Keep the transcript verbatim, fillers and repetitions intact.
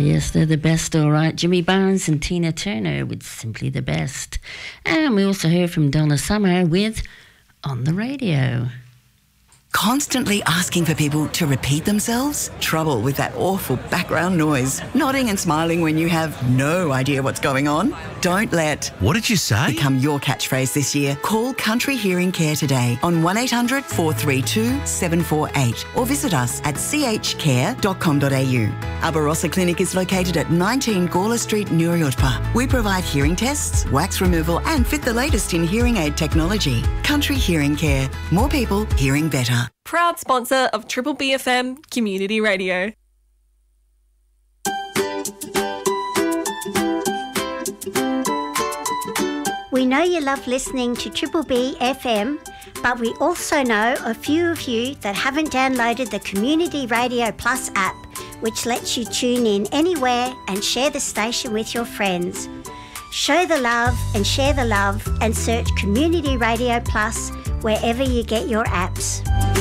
yes, they're the best, all right. Jimmy Barnes and Tina Turner with Simply the Best. And we also heard from Donna Summer with On the Radio. Constantly asking for people to repeat themselves? Trouble with that awful background noise. Nodding and smiling when you have no idea what's going on? Don't let What did you say? become your catchphrase this year. Call Country Hearing Care today on one eight hundred four three two seven four eight or visit us at c h care dot com dot a u. Our Barossa Clinic is located at nineteen Gawler Street, Nuriotpa. We provide hearing tests, wax removal and fit the latest in hearing aid technology. Country Hearing Care. More people hearing better. Proud sponsor of Triple B F M Community Radio. We know you love listening to Triple B F M, but we also know a few of you that haven't downloaded the Community Radio Plus app, which lets you tune in anywhere and share the station with your friends. Show the love and share the love and search Community Radio Plus wherever you get your apps.